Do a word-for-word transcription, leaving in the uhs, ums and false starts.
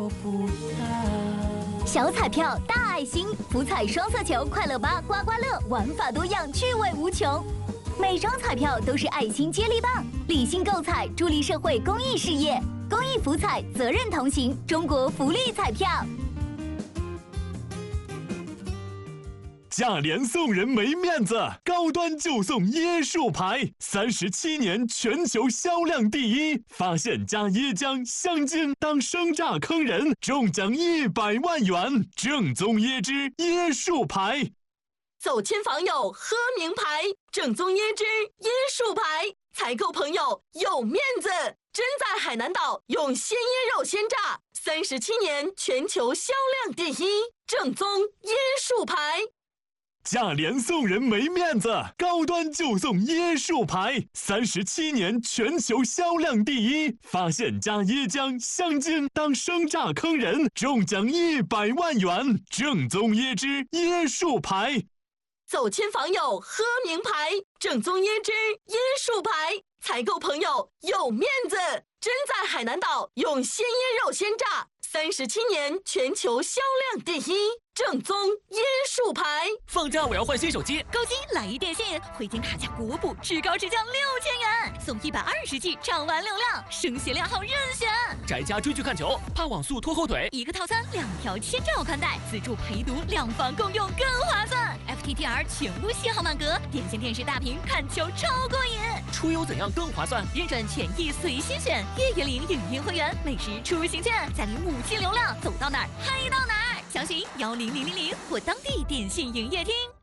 不到。 小彩票大爱心，福彩双色球、快乐八、刮刮乐，玩法多样，趣味无穷。每张彩票都是爱心接力棒，理性购彩，助力社会公益事业。公益福彩，责任同行，中国福利彩票。 价廉送人没面子，高端就送椰树牌，三十七年全球销量第一。发现加椰浆、香精当生榨坑人，中奖一百万元。正宗椰汁椰树牌。 走亲访友喝名牌，正宗椰汁椰树牌，采购朋友有面子。真在海南岛用鲜椰肉鲜榨，三十七年全球销量第一，正宗椰树牌。 价廉送人没面子，高端就送椰树牌，三十七年全球销量第一。发现加椰浆、香精当生榨坑人，中奖一百万元。正宗椰汁椰树牌。 走亲访友喝名牌，正宗椰汁椰树牌，采购朋友有面子。真在海南岛用鲜椰肉鲜榨，三十七年全球销量第一，正宗椰树牌。 放假我要换新手机， 购机来一电信，回金卡价国补，至高至降六千元，送一百二十 G 畅玩流量，升血量号任选。 宅家追剧看球，怕网速拖后腿， 一个套餐两条千兆宽带，自助陪读，两房共用更划算。F T T R 全屋信号满格，电信电视大屏看球超过瘾。 出游怎样更划算？ 认准权益随心选，月月领影音会员，每时出行券，再领五 G 流量，走到哪儿嗨到哪儿。详询幺零零零零或当地电信营业厅。